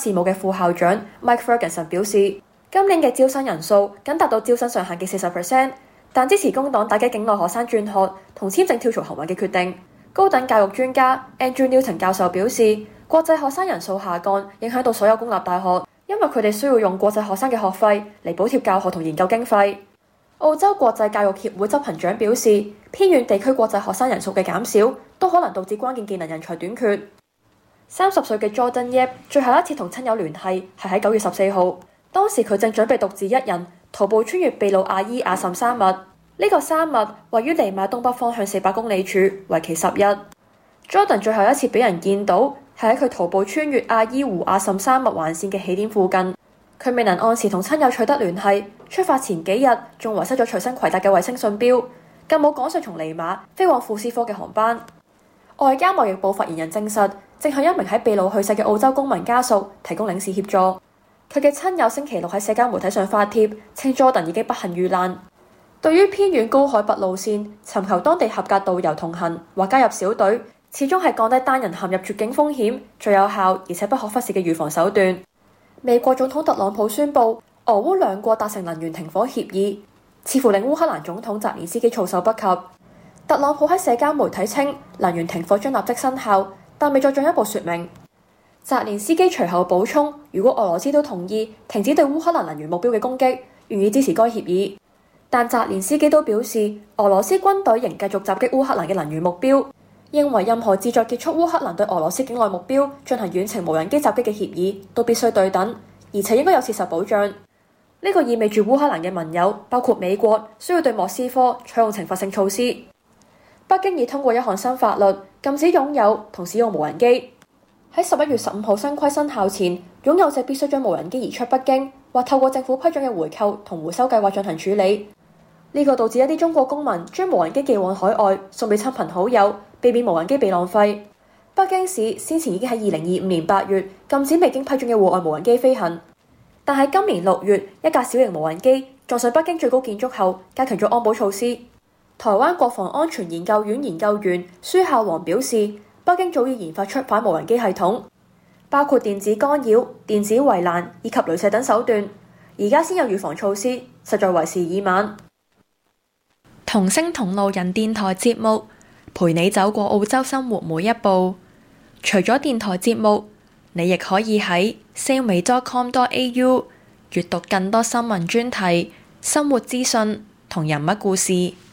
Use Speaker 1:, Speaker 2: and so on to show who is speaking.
Speaker 1: 事務嘅副校長 Mike Ferguson 表示，今年嘅招生人數僅達到招生上限嘅 40%， 但支持工黨打擊境內學生轉學同簽證跳槽行為嘅決定。高等教育專家 Andrew Newton 教授表示，國際學生人數下降影響到所有公立大學，因為佢哋需要用國際學生嘅學費嚟補貼教學同研究經費。澳洲國際教育協會執行長表示，偏遠地區國際學生人數嘅減少都可能導致關鍵技能人才短缺。30歲嘅 Jordan Yap 最後一次同親友聯繫係喺9月14號，當時佢正準備獨自一人徒步穿越秘魯阿伊亞什山脈。呢個山脈位於尼馬東北方向400公里處，為期10日。Jordan 最後一次俾人見到係喺佢徒步穿越阿伊湖亞什山脈環線嘅起點附近。佢未能按時同親友取得聯繫，出發前幾日仲遺失咗隨身攜帶嘅衛星信標，更冇趕上從尼馬飛往庫斯科嘅航班。外交貿易部發言人證實，正向一名喺秘魯去世嘅澳洲公民家屬提供領事協助。佢嘅親友星期六喺社交媒體上發帖，稱 Jordan 已經不幸遇難。對於偏遠高海拔路線，尋求當地合格導遊同行或加入小隊，始終係降低單人陷入絕境風險最有效而且不可忽視嘅預防手段。美國總統特朗普宣布，俄烏兩國達成能源停火協議，似乎令烏克蘭總統澤連斯基措手不及。特朗普喺社交媒體稱，能源停火將立即生效，但未再進一步說明。澤連斯基隨後補充，如果俄羅斯都同意停止對烏克蘭能源目標嘅攻擊，願意支持該協議。但澤連斯基都表示，俄羅斯軍隊仍繼續襲擊烏克蘭嘅能源目標，認為任何旨在結束烏克蘭對俄羅斯境內目標進行遠程無人機襲擊嘅協議都必須對等，而且應該有切實保障。呢個意味住烏克蘭嘅盟友，包括美國，需要對莫斯科採用懲罰性措施。北京已通過一項新法律，禁止擁有同使用無人機。喺11月15號新規生效前，擁有者必須將無人機移出北京，或透過政府批准嘅回購同回收計劃進行處理。呢個導致一啲中國公民將無人機寄往海外，送俾親朋好友，避免無人機被浪費。北京市先前已經喺2025年8月禁止未經批准嘅戶外無人機飛行，但喺今年6月，一架小型無人機撞上北京最高建築後，加強咗安保措施。台灣國防安全研究院研究員舒孝煌表示，北京早已研發出反無人機系統，包括電子干擾、電子圍欄以及雷射等手段，而家先有預防措施，實在為時已晚。
Speaker 2: 同聲同路人電台節目，陪你走過澳洲生活每一步。除咗電台節目，你亦可以喺 salme.com.au 閱讀更多新聞專題、生活資訊同人物故事。